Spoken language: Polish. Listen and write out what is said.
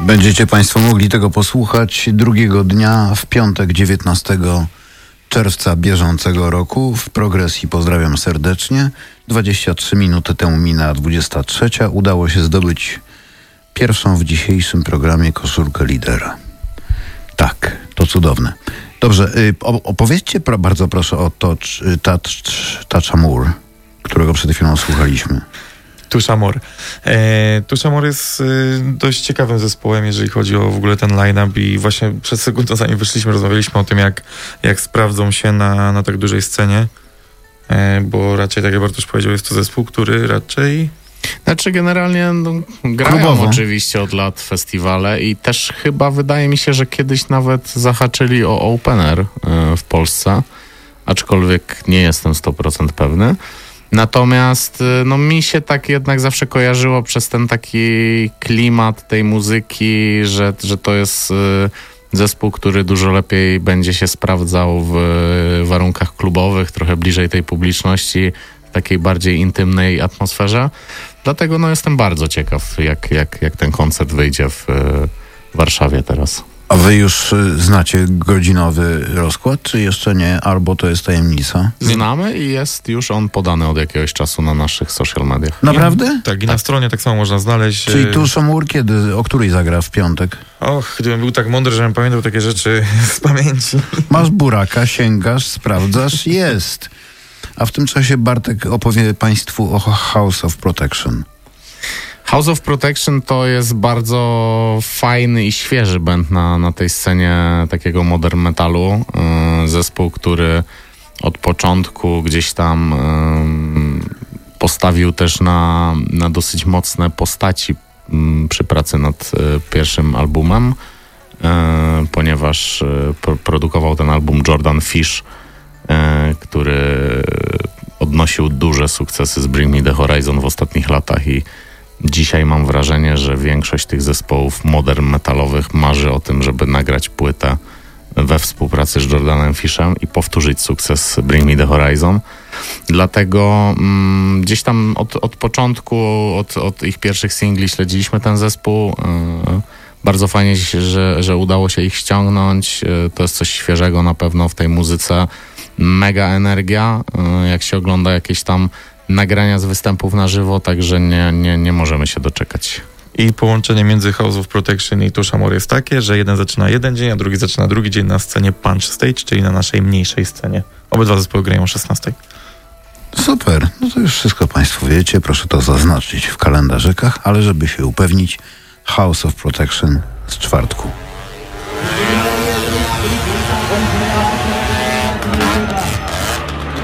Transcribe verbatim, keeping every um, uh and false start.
Będziecie Państwo mogli tego posłuchać drugiego dnia w piątek dziewiętnastego czerwca bieżącego roku w Progresji. Pozdrawiam serdecznie. dwadzieścia trzy minuty temu minęła dwudziesta trzecia. Udało się zdobyć pierwszą w dzisiejszym programie koszulkę lidera. Tak, to cudowne. Dobrze, opowiedzcie pro, bardzo proszę o Touch, touch, touch Amour, którego przed chwilą słuchaliśmy. Touch Amour. E, Touch Amour jest e, dość ciekawym zespołem, jeżeli chodzi o w ogóle ten line-up i właśnie przed sekundą zanim wyszliśmy, rozmawialiśmy o tym, jak, jak sprawdzą się na, na tak dużej scenie, e, bo raczej, tak jak Bartosz powiedział, jest to zespół, który raczej... Znaczy generalnie no, grają Klubowo. Oczywiście od lat festiwale i też chyba wydaje mi się, że kiedyś nawet zahaczyli o opener y, w Polsce, aczkolwiek nie jestem sto procent pewny. Natomiast y, no mi się tak jednak zawsze kojarzyło przez ten taki klimat tej muzyki, że, że to jest y, zespół, który dużo lepiej będzie się sprawdzał w y, warunkach klubowych, trochę bliżej tej publiczności, w takiej bardziej intymnej atmosferze. Dlatego no, jestem bardzo ciekaw, jak, jak, jak ten koncert wyjdzie w y, Warszawie teraz. A wy już y, znacie godzinowy rozkład, czy jeszcze nie? Albo to jest tajemnica? Znamy i jest już on podany od jakiegoś czasu na naszych social mediach. Naprawdę? Tak, i na stronie tak samo można znaleźć. Czyli Touch Amour kiedy, o której zagra w piątek? Och, gdybym był tak mądry, żebym pamiętał takie rzeczy z pamięci. Masz buraka, sięgasz, sprawdzasz, jest. A w tym czasie Bartek opowie Państwu o House of Protection. House of Protection to jest bardzo fajny i świeży band na, na tej scenie takiego modern metalu. Yy, zespół, który od początku gdzieś tam yy, postawił też na, na dosyć mocne postaci yy, przy pracy nad yy, pierwszym albumem, yy, ponieważ yy, pro, produkował ten album Jordan Fish, yy, który odnosił duże sukcesy z Bring Me The Horizon w ostatnich latach i dzisiaj mam wrażenie, że większość tych zespołów modern metalowych marzy o tym, żeby nagrać płytę we współpracy z Jordanem Fishem i powtórzyć sukces Bring Me The Horizon. Dlatego mm, gdzieś tam od, od początku, od, od ich pierwszych singli śledziliśmy ten zespół. Yy, bardzo fajnie, że, że udało się ich ściągnąć. Yy, to jest coś świeżego na pewno w tej muzyce. Mega energia, yy, jak się ogląda jakieś tam nagrania z występów na żywo, także nie, nie, nie możemy się doczekać. I połączenie między House of Protection i Touch Amour jest takie, że jeden zaczyna jeden dzień, a drugi zaczyna drugi dzień na scenie Punch Stage, czyli na naszej mniejszej scenie. Obydwa zespoły grają o szesnastej. Super, no to już wszystko Państwo wiecie, proszę to zaznaczyć w kalendarzykach, ale żeby się upewnić, House of Protection z czwartku.